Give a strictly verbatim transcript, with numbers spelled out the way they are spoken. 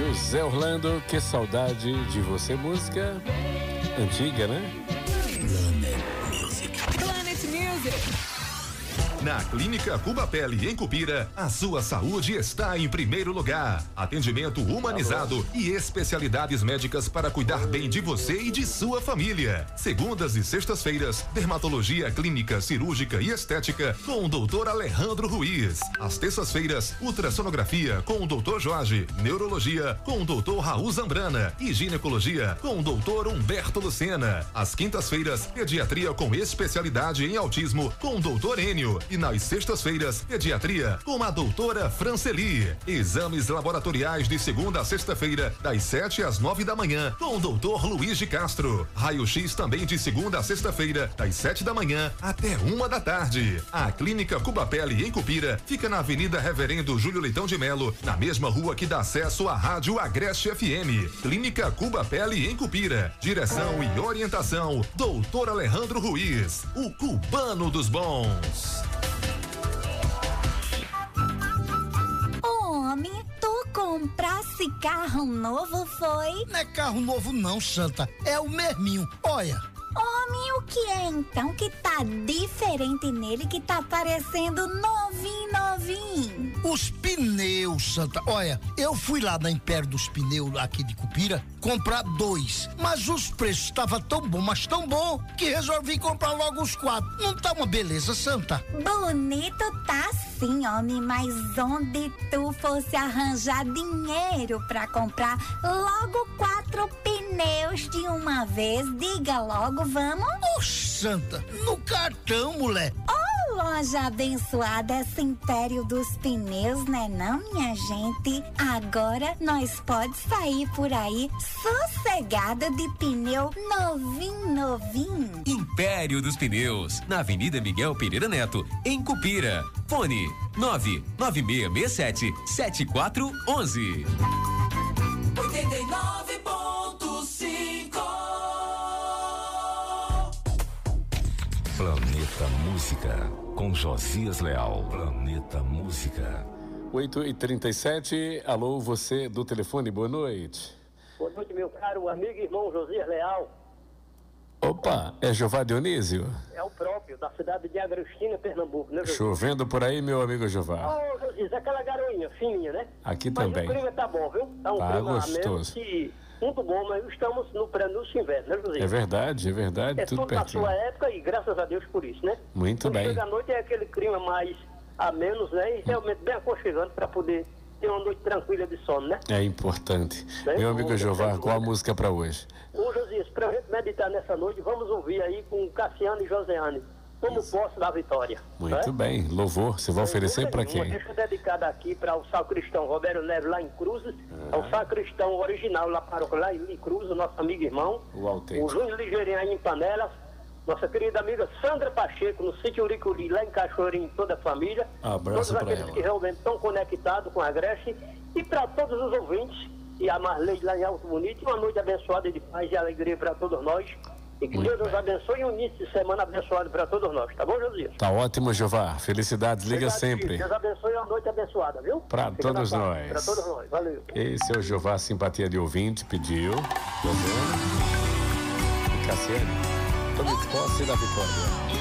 José Orlando, que saudade de você, música antiga, né? Planet Music. Planet Music. Na Clínica Cuba Pele, em Cupira, a sua saúde está em primeiro lugar. Atendimento humanizado Alô. E especialidades médicas para cuidar bem de você e de sua família. Segundas e sextas-feiras, dermatologia clínica, cirúrgica e estética com o doutor Alejandro Ruiz. Às terças-feiras, ultrassonografia com o doutor Jorge, neurologia com o doutor Raul Zambrana e ginecologia com o doutor Humberto Lucena. Às quintas-feiras, pediatria com especialidade em autismo com o doutor Enio. E nas sextas-feiras, pediatria com a doutora Franceli. Exames laboratoriais de segunda a sexta-feira, das sete às nove da manhã, com o doutor Luiz de Castro. Raio-X também de segunda a sexta-feira, das sete da manhã até uma da tarde. A Clínica Cuba Pele, em Cupira, fica na Avenida Reverendo Júlio Leitão de Melo, na mesma rua que dá acesso à Rádio Agreste F M. Clínica Cuba Pele, em Cupira. Direção e orientação, doutor Alejandro Ruiz, o cubano dos bons. Homem, tu comprasse carro novo, foi? Não é carro novo não, Santa, é o mesminho, olha. Homem, o que é então que tá diferente nele, que tá parecendo novinho, novinho? Os pneus, Santa, olha, eu fui lá na Império dos Pneus aqui de Cupira comprar dois, mas os preços estavam tão bom, mas tão bom, que resolvi comprar logo os quatro. Não tá uma beleza, Santa? Bonito tá sim, homem, mas onde tu fosse arranjar dinheiro pra comprar logo quatro pneus de uma vez, diga logo, vamos? Oxe, Santa, no cartão, mulher. Oh, loja abençoada, esse Império dos Pneus, né não, minha gente? Agora nós pode sair por aí sossegada de pneu novinho, novinho. Império dos Pneus, na Avenida Miguel Pereira Neto, em Cupira. Fone nove nove seis seis sete sete quatro um um. oitenta e nove ponto cinco. Planeta Música, com Josias Leal. Planeta Música. oito e trinta e sete, alô, você do telefone, boa noite. Boa noite, meu caro amigo e irmão Josias Leal. Opa, é Jová Dionísio? É o próprio, da cidade de Agostina, Pernambuco, né, Josias? Chovendo por aí, meu amigo Jová. Ô, oh, Josias, aquela garoinha fininha, né? Aqui mas também. o clima tá bom, viu? Tá um tá clima gostoso. que muito bom, mas estamos no prenúncio inverno, né, Josias? É verdade, é verdade, é tudo tudo na pertinho. sua época e graças a Deus por isso, né? Muito Quando bem. chega à noite é aquele clima mais a menos, né? E realmente bem aconchegante para poder ter uma noite tranquila de sono, né? É importante. Bem, Meu amigo bom, Jová, bem, qual a bom. música pra hoje? Ô, Josias, pra gente meditar nessa noite, vamos ouvir aí com Cassiano e Joseane, Como Isso. Posso da Vitória. Muito né? bem, louvor, você vai oferecer pra quem? Deixa eu dedicar aqui para o sacristão Roberto Neves lá em Cruzes, ah. ao sacristão original lá para lá em Cruzes, o nosso amigo e irmão, o, o Júnior Ligeirinho aí em Panelas, nossa querida amiga Sandra Pacheco no sítio Uricuri, lá em Cachoeirinho, toda a família, abraço todos aqueles ela. que realmente estão conectados com a Agreste, e para todos os ouvintes, e a Marley lá em Alto Bonito, uma noite abençoada de paz e alegria para todos nós. E que Muito Deus bem. nos abençoe e um início de semana abençoado para todos nós, tá bom, Josias? Tá ótimo, Jová. Felicidades, liga Obrigado, sempre. Filho. Deus abençoe e uma noite abençoada, viu? Pra Fica todos nós. Para todos nós, valeu. Esse é o Jová Simpatia de Ouvinte, pediu. Tá vendo? E Cassiane, tome posse da vitória.